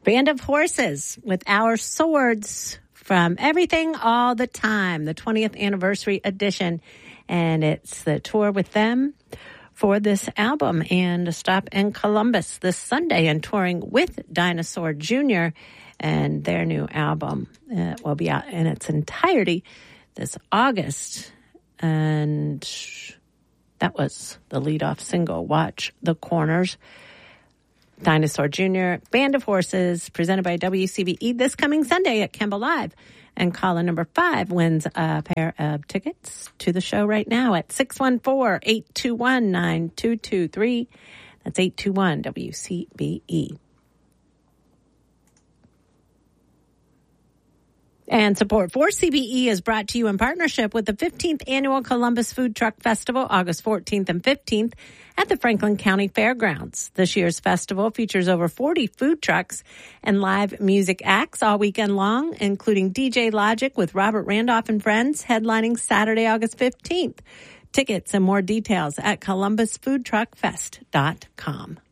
Band of Horses with Our Swords from Everything All the Time, the 20th anniversary edition. And it's the tour with them for this album, and a stop in Columbus this Sunday and touring with Dinosaur Jr. And their new album will be out in its entirety this August. And that was the lead-off single, Watch the Corners. Dinosaur Jr., Band of Horses, presented by WCBE this coming Sunday at Kemba Live. And caller number 5 wins a pair of tickets to the show right now at 614-821-9223. That's 821-WCBE. And support for CBE is brought to you in partnership with the 15th Annual Columbus Food Truck Festival, August 14th and 15th at the Franklin County Fairgrounds. This year's festival features over 40 food trucks and live music acts all weekend long, including DJ Logic with Robert Randolph and Friends, headlining Saturday, August 15th. Tickets and more details at columbusfoodtruckfest.com.